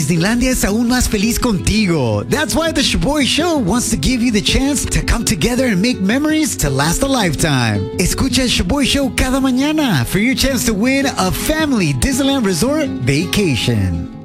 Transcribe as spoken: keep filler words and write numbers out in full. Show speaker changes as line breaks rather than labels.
Disneylandia es aún más feliz contigo. That's why the Shaboy Show wants to give you the chance to come together and make memories to last a lifetime. Escucha el Shaboy Show cada mañana for your chance to win a family Disneyland Resort vacation.